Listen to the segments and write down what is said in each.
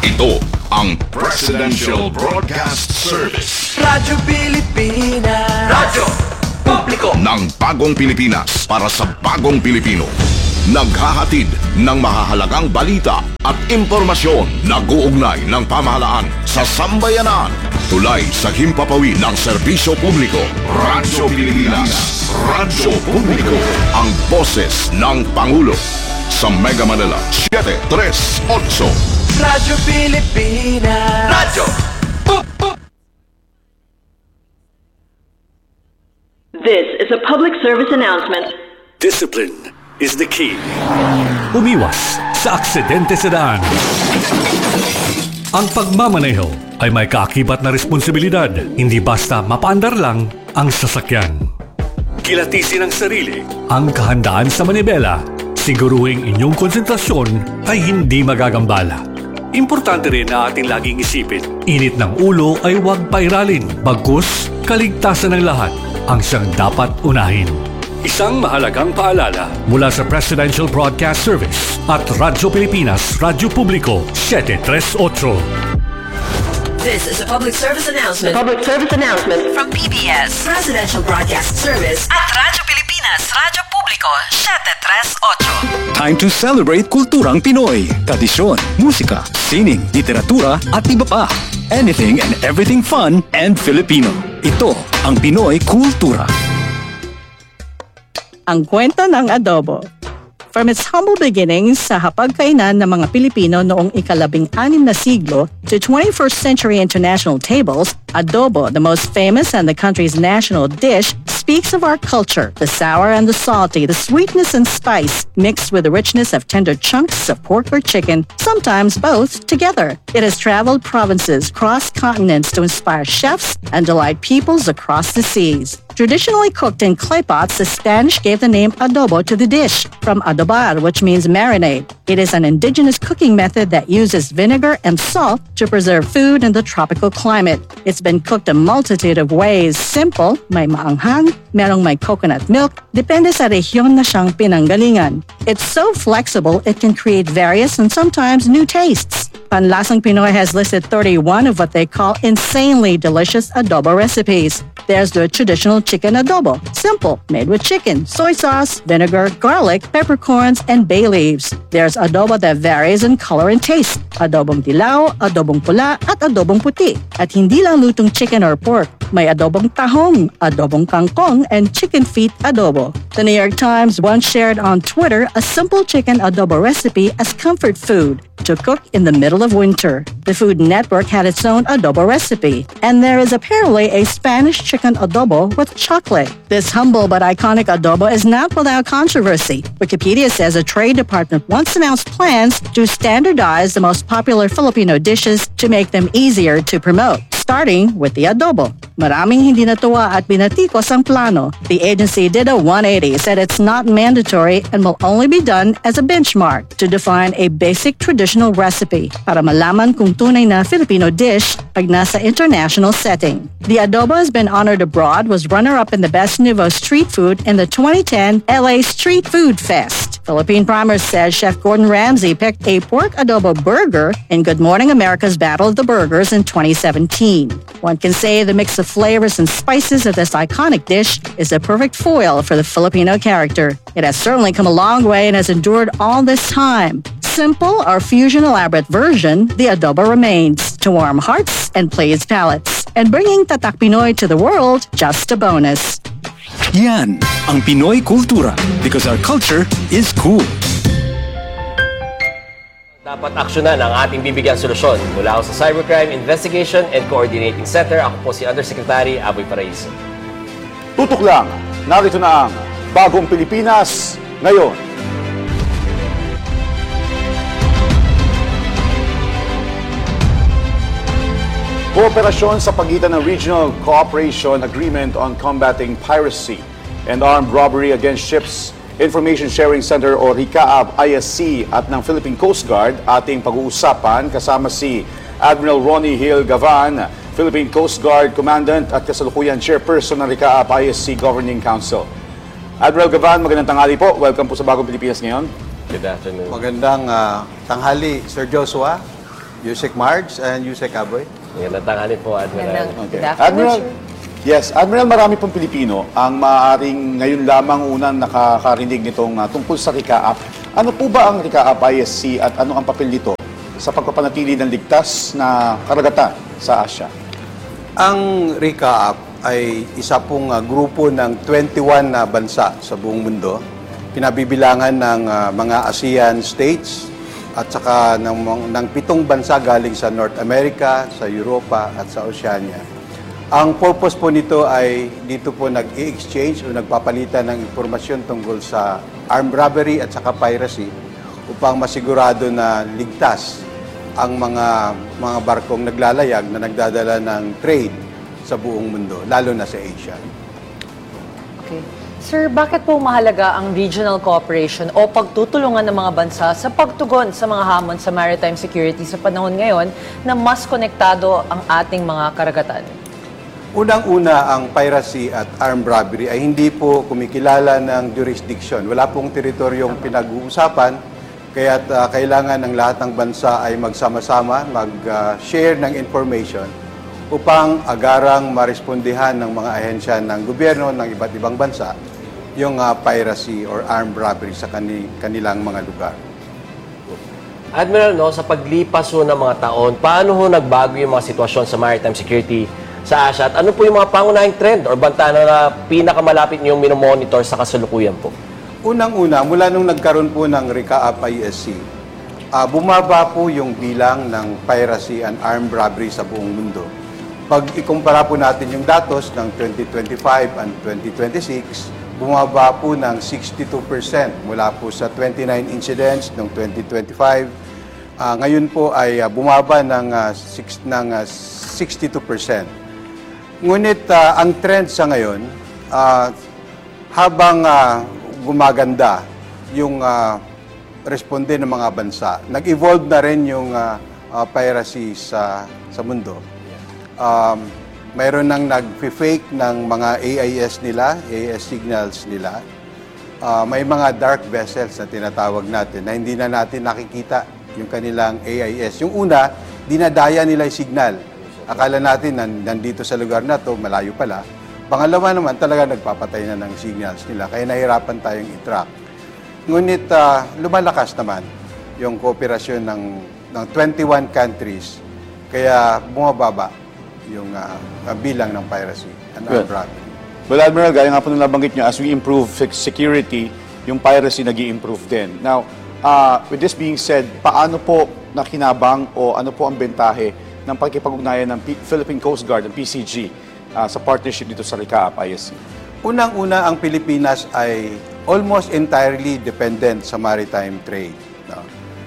Ito ang Presidential Broadcast Service. Radyo Pilipinas. Radyo Publiko ng bagong Pilipinas para sa bagong Pilipino. Naghahatid ng mahahalagang balita at impormasyon na guugnay ng pamahalaan sa sambayanan. Tulay sa himpapawid ng serbisyo publiko. Radyo Pilipinas. Radyo Publiko. Ang boses ng Pangulo. Sa Mega Manila, 738. Radyo Pilipinas. Radyo This is a public service announcement. Discipline is the key. Umiwas sa aksidente sa daan. Ang pagmamaneho ay may kaakibat na responsibilidad. Hindi basta mapaandar lang ang sasakyan. Kilatisin ang sarili, ang kahandaan sa manibela. Siguruhing inyong konsentrasyon ay hindi magagambala. Importante rin na ating laging isipin, init ng ulo ay huwag pairalin. Bagkus, kaligtasan ng lahat ang siyang dapat unahin. Isang mahalagang paalala mula sa Presidential Broadcast Service at Radyo Pilipinas, Radyo Publiko, 738. This is a public service announcement. Public service announcement From PBS, Presidential Broadcast Service at Radyo Pilipinas, Radyo Publiko, 738. Time to celebrate kulturang Pinoy. Tradisyon, musika, sining, literatura at iba pa. Anything and everything fun and Filipino. Ito ang Pinoy Kultura. Ang kwento ng adobo. From its humble beginnings sa hapagkainan ng mga Pilipino noong ika-16 na siglo to 21st century international tables, adobo, the most famous and the country's national dish, speaks of our culture, the sour and the salty, the sweetness and spice, mixed with the richness of tender chunks of pork or chicken, sometimes both together. It has traveled provinces, crossed continents to inspire chefs and delight peoples across the seas. Traditionally cooked in clay pots, the Spanish gave the name adobo to the dish, from adobar, which means marinade. It is an indigenous cooking method that uses vinegar and salt to preserve food in the tropical climate. It's been cooked a multitude of ways. Simple, may maanghang, merong may coconut milk, depende sa rehiyon na siyang pinanggalingan. It's so flexible, it can create various and sometimes new tastes. Panlasang Pinoy has listed 31 of what they call insanely delicious adobo recipes. There's the traditional chicken adobo. Simple, made with chicken, soy sauce, vinegar, garlic, peppercorns, and bay leaves. There's adobo that varies in color and taste. Adobong dilaw, adobong pula, at adobong puti. At hindi lang lutong chicken or pork. May adobong tahong, adobong kangkong, and chicken feet adobo. The New York Times once shared on Twitter a simple chicken adobo recipe as comfort food to cook in the middle of winter. The Food Network had its own adobo recipe, and there is apparently a Spanish chicken adobo with chocolate. This humble but iconic adobo is not without controversy. Wikipedia says a trade department once announced plans to standardize the most popular Filipino dishes to make them easier to promote, starting with the adobo. Maraming hindi natuwa at binatikos ang plano. The agency did a 180, said it's not mandatory and will only be done as a benchmark to define a basic traditional recipe para malaman kung tunay na Filipino dish pag nasa international setting. The adobo has been honored abroad, was runner-up in the Best Nouveau Street Food in the 2010 LA Street Food Fest. Philippine Primer says Chef Gordon Ramsay picked a pork adobo burger in Good Morning America's Battle of the Burgers in 2017. One can say the mix of flavors and spices of this iconic dish is a perfect foil for the Filipino character. It has certainly come a long way and has endured all this time. Simple or fusion elaborate version, the adobo remains to warm hearts and please palates. And bringing Tatak Pinoy to the world, just a bonus. Yan ang Pinoy Kultura because our culture is cool. Dapat aksyonan ang ating bibigyang solusyon. Mula ako sa Cybercrime Investigation and Coordinating Center, ako po si Undersecretary Aboy Paraiso. Tutok lang, narito na ang Bagong Pilipinas ngayon. Kooperasyon sa pagitan ng Regional Cooperation Agreement on Combating Piracy and Armed Robbery Against Ships Information Sharing Center o RICAAB ISC at ng Philippine Coast Guard, ating pag-uusapan kasama si Admiral Ronnie Hill Gavan, Philippine Coast Guard Commandant at kasalukuyan Chairperson ng RICAAB ISC Governing Council. Admiral Gavan, magandang tanghali po. Welcome po sa Bagong Pilipinas ngayon. Good afternoon. Magandang tanghali, Sir Joshua. Yusek Marge and Yusek Aboy. Magandang tanghali po, Admiral. Okay. Admiral, yes, Admiral, marami pong Pilipino ang maaaring ngayon lamang unang nakakarinig nitong tungkol sa RICAAP. Ano po ba ang RICAAP ISC at ano ang papel nito sa pagpapanatili ng ligtas na karagatan sa Asia? Ang RICAAP ay isa pong grupo ng 21 na bansa sa buong mundo. Pinabibilangan ng mga ASEAN states at saka ng 7 bansa galing sa North America, sa Europa at sa Oceania. Ang purpose po nito ay dito po nag-i-exchange o nagpapalitan ng impormasyon tungkol sa armed robbery at saka piracy upang masigurado na ligtas ang mga barkong naglalayag na nagdadala ng trade sa buong mundo, lalo na sa Asia. Okay. Sir, bakit po mahalaga ang regional cooperation o pagtutulungan ng mga bansa sa pagtugon sa mga hamon sa maritime security sa panahon ngayon na mas konektado ang ating mga karagatan? Unang-una, ang piracy at armed robbery ay hindi po kumikilala ng jurisdiction. Wala pong teritoryong pinag-uusapan, kaya't kailangan ng lahat ng bansa ay magsama-sama, mag-share ng information upang agarang marespondihan ng mga ahensya ng gobyerno ng iba't ibang bansa yung piracy or armed robbery sa kanilang mga lugar. Admiral, sa paglipas ng mga taon, paano nagbago yung mga sitwasyon sa maritime security sa Asia? At ano po yung mga pangunahing trend or banta na pinakamalapit niyong minomonitor sa kasalukuyan po? Unang-una, mula nung nagkaroon po ng RICAAP ISC, bumaba po yung bilang ng piracy and armed robbery sa buong mundo. Pag ikumpara po natin yung datos ng 2025 and 2026, bumaba po ng 62% mula po sa 29 incidents noong 2025. Ngayon po ay bumaba ng 62%. Ngunit ang trend sa ngayon, habang gumaganda yung responde ng mga bansa, nag-evolve na rin yung piracy sa mundo. Mayroon nang nag-fake ng mga AIS nila, AIS signals nila. May mga dark vessels na tinatawag natin na hindi na natin nakikita yung kanilang AIS. Yung una, dinadaya nila yung signal. Akala natin nandito sa lugar na to, malayo pala. Pangalawa naman, talaga nagpapatay na ng signals nila, kaya nahirapan tayong i-track. Ngunit lumalakas naman yung kooperasyon ng 21 countries, kaya bumababa yung bilang ng piracy and armed robbery. Well, Admiral, gaya nga po nung nabanggit nyo, as we improve security, yung piracy nag-i-improve din. Now, with this being said, paano po nakinabang o ano po ang bentahe ng pagkipag-ugnayan ng Philippine Coast Guard, ng PCG, sa partnership dito sa RICAAP ISC? Unang-una, ang Pilipinas ay almost entirely dependent sa maritime trade. No?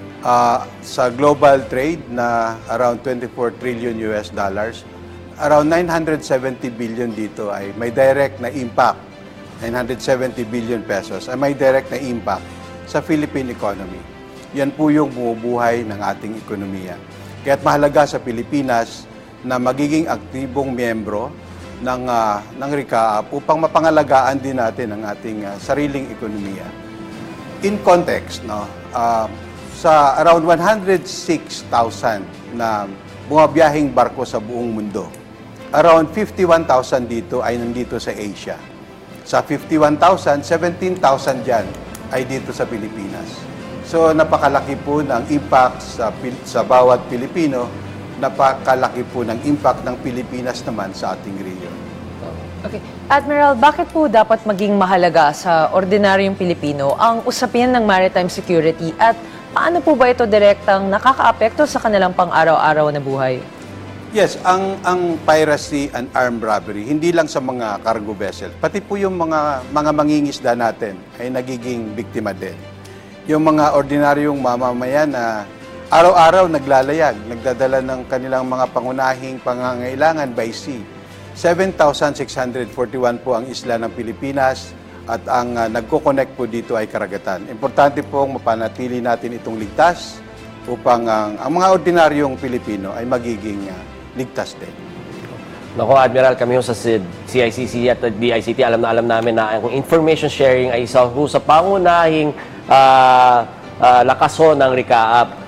Sa global trade na around 24 trillion US dollars, around 970 billion dito ay may direct na impact, 970 billion pesos ay may direct na impact sa Philippine economy. Yan po yung bumubuhay ng ating ekonomiya. Kaya't mahalaga sa Pilipinas na magiging aktibong miyembro ng RICAAP upang mapangalagaan din natin ang ating sariling ekonomiya. In context, sa around 106,000 na bumabiyahing barko sa buong mundo, around 51,000 dito ay nandito sa Asia. Sa 51,000, 17,000 dyan ay dito sa Pilipinas. So napakalaki po ng impact sa bawat Pilipino, napakalaki po ng impact ng Pilipinas naman sa ating region. Okay. Admiral, bakit po dapat maging mahalaga sa ordinaryong Pilipino ang usapin ng maritime security at paano po ba ito direktang nakakaapekto sa kanilang pang-araw-araw na buhay? Yes, ang piracy and armed robbery, hindi lang sa mga cargo vessel, pati po yung mga mangingisda natin ay nagiging biktima din. Yung mga ordinaryong mamamayan na araw-araw naglalayag, nagdadala ng kanilang mga pangunahing pangangailangan by sea. 7,641 po ang isla ng Pilipinas at ang nagko-connect po dito ay karagatan. Importante pong mapanatili natin itong ligtas upang ang mga ordinaryong Pilipino ay magiging ligtas din. Nako, Admiral, kami sa CICC at DICT, alam namin na ang information sharing ay isa sa pangunahing lakason ng RICAAP.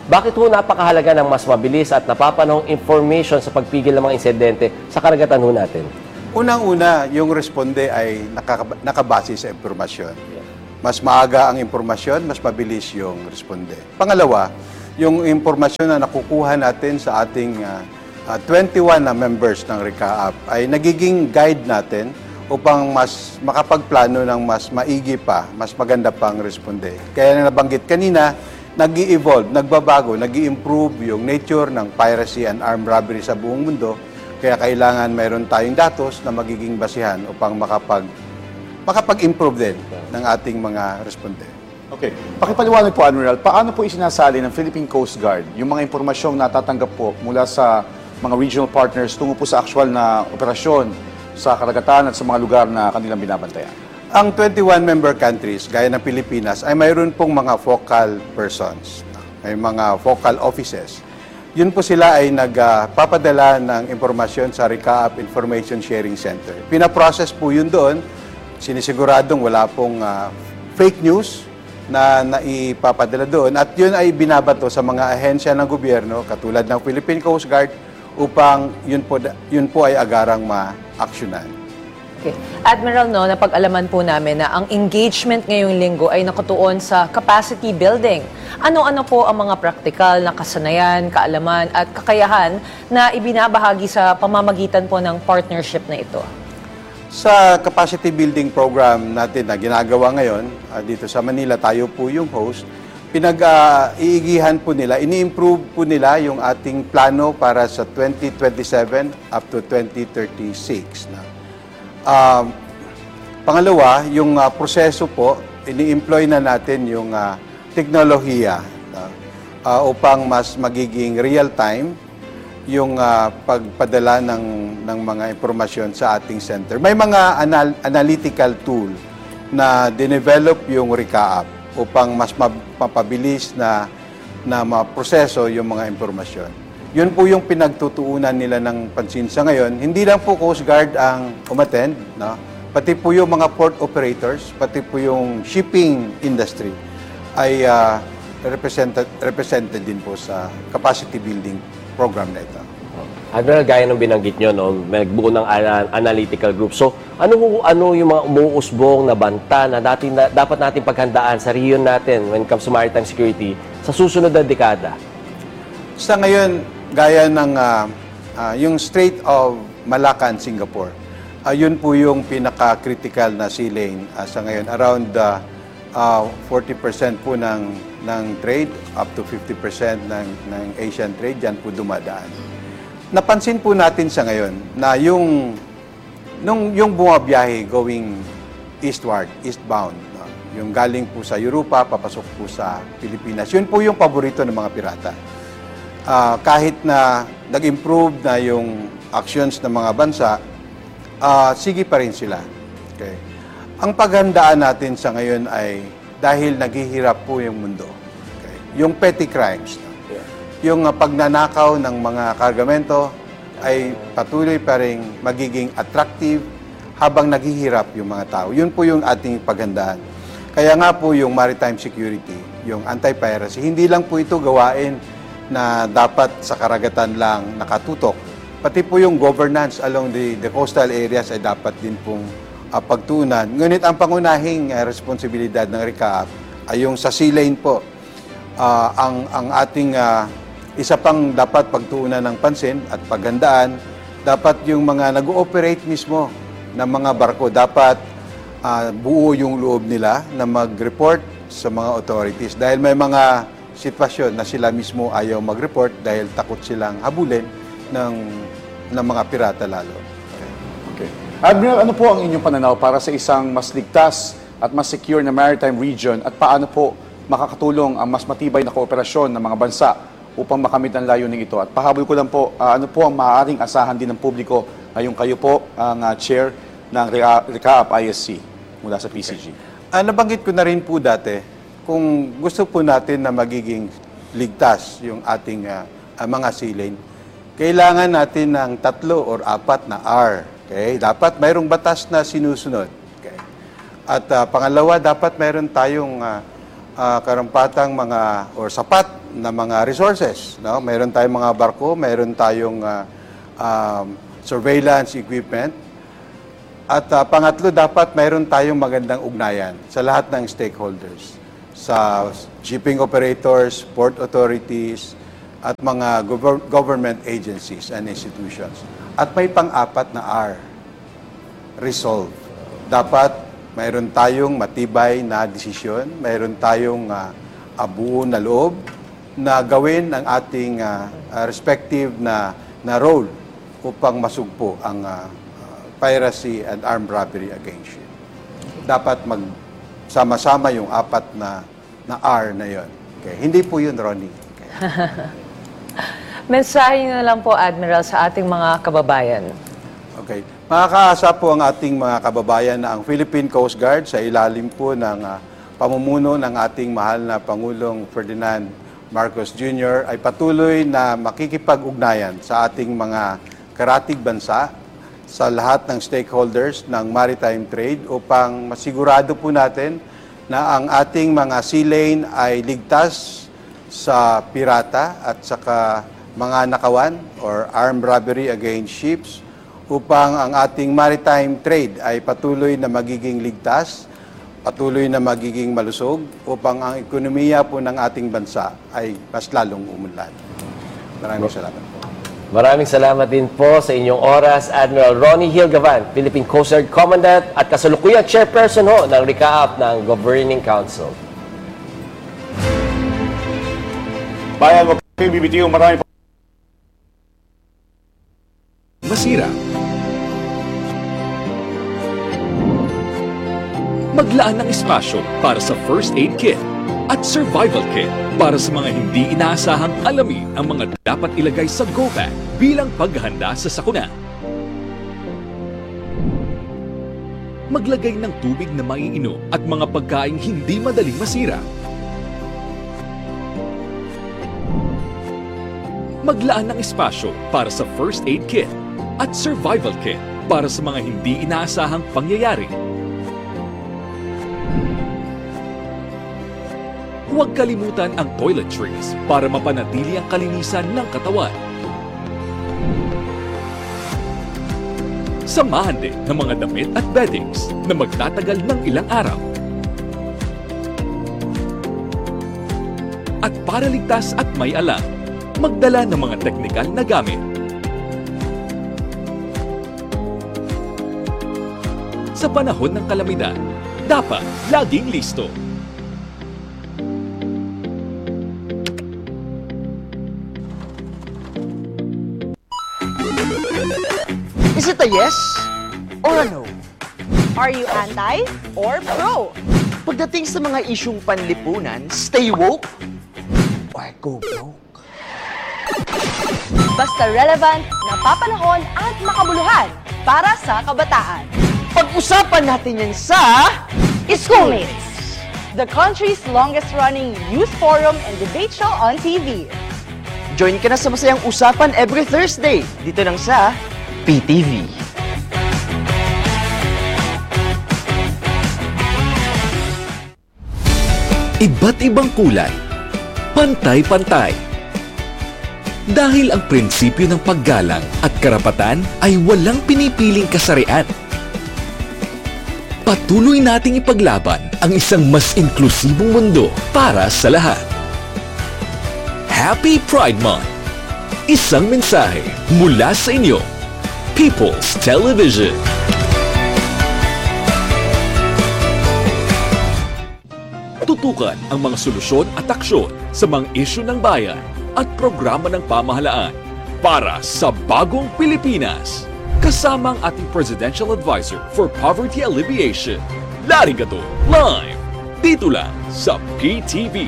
Bakit ho napakahalaga ng mas mabilis at napapanahong information sa pagpigil ng mga insidente sa karagatan ho natin? Unang-una, yung responde ay nakabase sa impormasyon. Mas maaga ang impormasyon, mas mabilis yung responde. Pangalawa, yung impormasyon na nakukuha natin sa ating 21 na members ng RICAAP ay nagiging guide natin upang mas makapagplano ng mas maigi pa, mas maganda pang responde. Kaya na nabanggit kanina, nag-i-evolve, nagbabago, nag-i-improve yung nature ng piracy and armed robbery sa buong mundo. Kaya kailangan mayroon tayong datos na magiging basihan upang makapag-improve din ng ating mga responde. Okay. Pakipaliwanag po, Admiral, paano po isinasali ng Philippine Coast Guard yung mga impormasyong natatanggap po mula sa mga regional partners tungo po sa actual na operasyon sa karagatan at sa mga lugar na kanilang binabantayan? Ang 21 member countries, gaya ng Pilipinas, ay mayroon pong mga focal persons. May mga focal offices. Yun po sila ay nagpapadala ng impormasyon sa RICAAP Information Sharing Center. Pinaprocess po yun doon. Sinisiguradong wala pong fake news na naipapadala doon. At yun ay binabato sa mga ahensya ng gobyerno, katulad ng Philippine Coast Guard, upang yun po ay agarang ma-aksyonan. Okay. Admiral, napag-alaman po namin na ang engagement ngayong linggo ay nakatuon sa capacity building. Ano-ano po ang mga praktikal na kasanayan, kaalaman at kakayahan na ibinabahagi sa pamamagitan po ng partnership na ito? Sa capacity building program natin na ginagawa ngayon, dito sa Manila, tayo po yung host, pinag-iigihan po nila, ini-improve po nila yung ating plano para sa 2027 up to 2036 na. Pangalawa, yung proseso po, ini-employ na natin yung teknolohiya upang mas magiging real-time yung pagpadala ng mga impormasyon sa ating center. May mga analytical tool na dinevelop yung RICAAP upang mas mapabilis na maproseso yung mga impormasyon. Yun po yung pinagtutuunan nila ng pansin sa ngayon. Hindi lang po Coast Guard ang umattend, no? Pati po yung mga port operators, pati po yung shipping industry ay represented din po sa capacity building program na ito. Admiral, gaya ng binanggit nyo, nagbuo ng analytical group. So, ano yung mga umuusbong na banta na dapat natin paghandaan sa region natin when it comes to maritime security sa susunod na dekada? Sa ngayon, gaya ng yung Strait of Malacca, Singapore, yun po yung pinaka-critical na sea lane sa ngayon. Around 40% po ng trade, up to 50% ng Asian trade, dyan po dumadaan. Napansin po natin sa ngayon na yung bumabiyahe going eastbound, no? Yung galing po sa Europa, papasok po sa Pilipinas, yun po yung paborito ng mga pirata. Kahit na nag-improve na yung actions ng mga bansa, sige pa rin sila. Okay. Ang paghandaan natin sa ngayon ay dahil naghihirap po yung mundo. Okay. Yung petty crimes, yung pagnanakaw ng mga kargamento ay patuloy pa rin magiging attractive habang naghihirap yung mga tao. Yun po yung ating paghandaan. Kaya nga po yung maritime security, yung anti-piracy, hindi lang po ito gawain na dapat sa karagatan lang nakatutok. Pati po yung governance along the coastal areas ay dapat din pong pagtuunan. Ngunit ang pangunahing responsibilidad ng RICAAP ay yung sa sea lane po. Ang ating isa pang dapat pagtuunan ng pansin at paghandaan, dapat yung mga nag-ooperate mismo ng mga barko, dapat buo yung loob nila na mag-report sa mga authorities. Dahil may mga sitwasyon na sila mismo ayaw mag-report dahil takot silang habulin ng mga pirata lalo. Okay. Admiral, ano po ang inyong pananaw para sa isang mas ligtas at mas secure na maritime region at paano po makakatulong ang mas matibay na kooperasyon ng mga bansa upang makamit ang layunin ito? At pahabol ko lang po, ano po ang maaaring asahan din ng publiko ngayong kayo po ang chair ng RICAAP ISC mula sa PCG? Nabanggit ko na rin po dati, kung gusto po natin na magiging ligtas yung ating mga sea lane, kailangan natin ng 3 or 4 na R. Okay? Dapat mayroong batas na sinusunod. Okay? At pangalawa, dapat mayroon tayong karampatang mga or sapat na mga resources. No? Mayroon tayong mga barko, mayroon tayong surveillance equipment. At pangatlo, dapat mayroon tayong magandang ugnayan sa lahat ng stakeholders. Sa shipping operators, port authorities, at mga government agencies and institutions. At may pang-apat na R, resolve. Dapat mayroon tayong matibay na desisyon, mayroon tayong buo na loob na gawin ang ating respective na role upang masugpo ang piracy and armed robbery against ship. Dapat magsama-sama yung apat na R na yon. Okay. Hindi po yun, Ronnie. Okay. Mensahe na lang po, Admiral, sa ating mga kababayan. Okay. Makakaasa po ang ating mga kababayan na ang Philippine Coast Guard sa ilalim po ng pamumuno ng ating mahal na Pangulong Ferdinand Marcos Jr. ay patuloy na makikipag-ugnayan sa ating mga karatig bansa sa lahat ng stakeholders ng maritime trade upang masigurado po natin na ang ating mga sea lane ay ligtas sa pirata at saka mga nakawan or armed robbery against ships upang ang ating maritime trade ay patuloy na magiging ligtas, patuloy na magiging malusog upang ang ekonomiya po ng ating bansa ay mas lalong umunlad. Maraming salamat po. Maraming salamat din po sa inyong oras, Admiral Ronnie Hilgavan, Philippine Coast Guard Commandant at kasalukuyang chairperson ho ng RICAAP ng Governing Council. Bayan, wag kayong bibitiw. Maraming masira. Maglaan ng espasyo para sa first aid kit at survival kit para sa mga hindi inaasahang alamin ang mga dapat ilagay sa go bag bilang paghahanda sa sakuna. Maglagay ng tubig na maiinom at mga pagkaing hindi madaling masira. Maglaan ng espasyo para sa first aid kit at survival kit para sa mga hindi inaasahang pangyayari. Huwag kalimutan ang toiletries para mapanatili ang kalinisan ng katawan. Samahan din ng mga damit at beddings na magtatagal ng ilang araw. At para ligtas at may alam, magdala ng mga teknikal na gamit. Sa panahon ng kalamidad, dapat laging listo. Is it a yes or a no? Are you anti or pro? Pagdating sa mga isyung panlipunan, stay woke or go broke? Basta relevant, napapanahon at makabuluhan para sa kabataan. Pag-usapan natin yan sa Schoolmates, the country's longest-running youth forum and debate show on TV. Join ka na sa masayang usapan every Thursday dito lang sa PTV. Iba't ibang kulay, pantay-pantay. Dahil ang prinsipyo ng paggalang at karapatan ay walang pinipiling kasarian. Patuloy nating ipaglaban ang isang mas inklusibong mundo para sa lahat. Happy Pride Month! Isang mensahe mula sa inyo, People's Television. Tutukan ang mga solusyon at aksyon sa mga isyu ng bayan at programa ng pamahalaan para sa bagong Pilipinas. Kasama ang ating Presidential Advisor for Poverty Alleviation, Larry Gato, live dito lang sa PTV.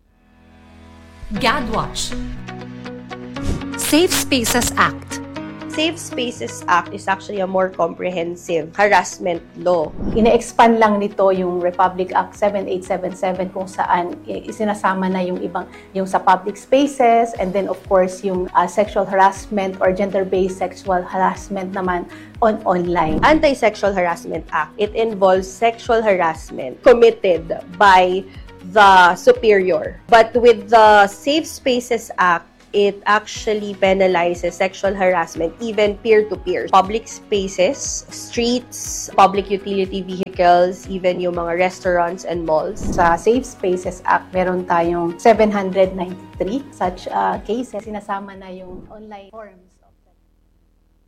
GADWatch, Safe Spaces Act, Safe Spaces Act is actually a more comprehensive harassment law. Ine-expand lang nito yung Republic Act 7877 kung saan isinasama na yung yung sa public spaces, and then of course yung sexual harassment or gender-based sexual harassment naman online. Anti-Sexual Harassment Act, it involves sexual harassment committed by the superior. But with the Safe Spaces Act, it actually penalizes sexual harassment, even peer-to-peer. Public spaces, streets, public utility vehicles, even yung mga restaurants and malls. Sa Safe Spaces Act, meron tayong 793 such cases. Sinasama na yung online forums.